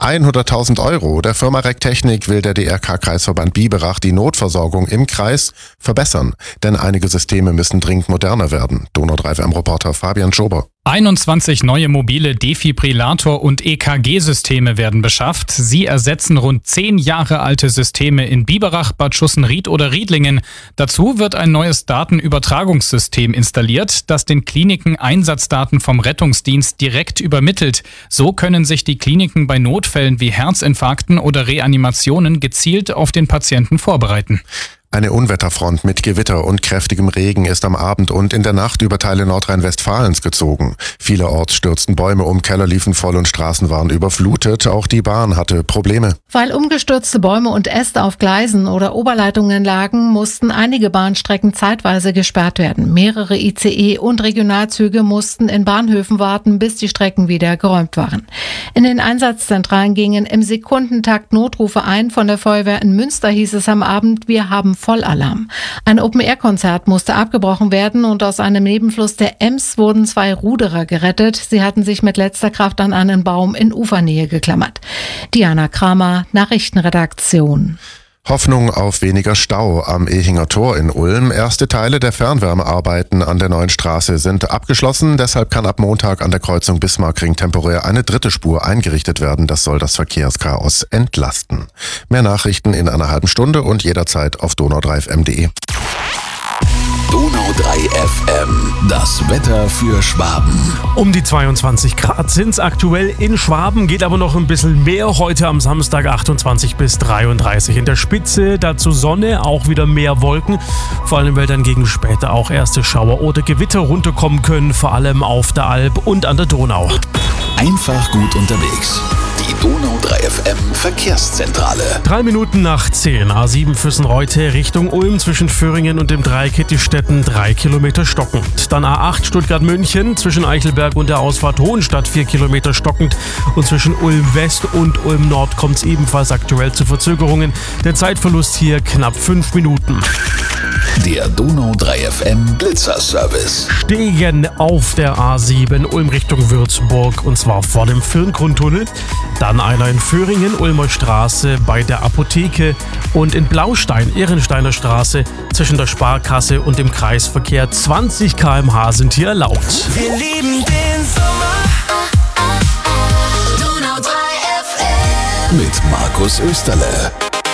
100.000 Euro. Der Firma Recktechnik will der DRK-Kreisverband Biberach die Notversorgung im Kreis verbessern. Denn einige Systeme müssen dringend moderner werden. Donau 3 FM-Reporter Fabian Schober. 21 neue mobile Defibrillator- und EKG-Systeme werden beschafft. Sie ersetzen rund 10 Jahre alte Systeme in Biberach, Bad Schussenried oder Riedlingen. Dazu wird ein neues Datenübertragungssystem installiert, das den Kliniken Einsatzdaten vom Rettungsdienst direkt übermittelt. So können sich die Kliniken bei Notfällen wie Herzinfarkten oder Reanimationen gezielt auf den Patienten vorbereiten. Eine Unwetterfront mit Gewitter und kräftigem Regen ist am Abend und in der Nacht über Teile Nordrhein-Westfalens gezogen. Vielerorts stürzten Bäume um, Keller liefen voll und Straßen waren überflutet. Auch die Bahn hatte Probleme. Weil umgestürzte Bäume und Äste auf Gleisen oder Oberleitungen lagen, mussten einige Bahnstrecken zeitweise gesperrt werden. Mehrere ICE- und Regionalzüge mussten in Bahnhöfen warten, bis die Strecken wieder geräumt waren. In den Einsatzzentralen gingen im Sekundentakt Notrufe ein. Von der Feuerwehr in Münster hieß es am Abend, wir haben Vollalarm. Ein Open-Air-Konzert musste abgebrochen werden und aus einem Nebenfluss der Ems wurden 2 Ruderer gerettet. Sie hatten sich mit letzter Kraft an einen Baum in Ufernähe geklammert. Diana Kramer, Nachrichtenredaktion. Hoffnung auf weniger Stau am Ehinger Tor in Ulm. Erste Teile der Fernwärmearbeiten an der neuen Straße sind abgeschlossen. Deshalb kann ab Montag an der Kreuzung Bismarckring temporär eine dritte Spur eingerichtet werden. Das soll das Verkehrschaos entlasten. Mehr Nachrichten in einer halben Stunde und jederzeit auf donau3fm.de. Donau 3 FM, das Wetter für Schwaben. Um die 22 Grad sind es aktuell in Schwaben, geht aber noch ein bisschen mehr. Heute am Samstag 28 bis 33. In der Spitze dazu Sonne, auch wieder mehr Wolken. Vor allem, weil dann gegen später auch erste Schauer oder Gewitter runterkommen können, vor allem auf der Alb und an der Donau. Einfach gut unterwegs. Die Donau 3 FM Verkehrszentrale. 3 Minuten nach 10. A7 Füssen-Reute Richtung Ulm zwischen Föhringen und dem Dreieck Dittistetten 3 Kilometer stockend. Dann A8 Stuttgart-München zwischen Eichelberg und der Ausfahrt Hohenstadt 4 Kilometer stockend. Und zwischen Ulm West und Ulm Nord kommt es ebenfalls aktuell zu Verzögerungen. Der Zeitverlust hier knapp 5 Minuten. Der Donau 3 FM Blitzerservice. Stegen auf der A7 Ulm Richtung Würzburg und zwar vor dem Firngrundtunnel. Dann einer in Föhringen, Ulmer Straße bei der Apotheke und in Blaustein, Ehrensteiner Straße zwischen der Sparkasse und dem Kreisverkehr. 20 km/h sind hier erlaubt. Wir lieben den Sommer. Donau 3 FM. Mit Markus Österle.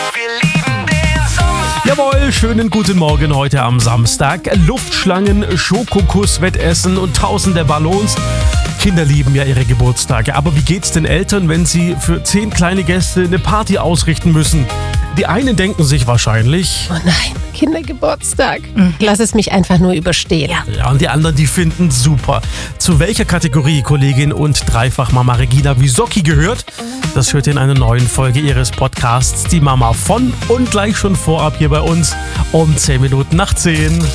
Jawohl, schönen guten Morgen heute am Samstag. Luftschlangen, Schokokuss-Wettessen und tausende Ballons. Kinder lieben ja ihre Geburtstage. Aber wie geht's den Eltern, wenn sie für 10 kleine Gäste eine Party ausrichten müssen? Die einen denken sich wahrscheinlich: Oh nein, Kindergeburtstag. Lass es mich einfach nur überstehen. Ja, und die anderen, die finden super. Zu welcher Kategorie Kollegin und Dreifachmama Regina Wysocki gehört, das hört ihr in einer neuen Folge ihres Podcasts Die Mama von und gleich schon vorab hier bei uns um 10 Minuten nach 10.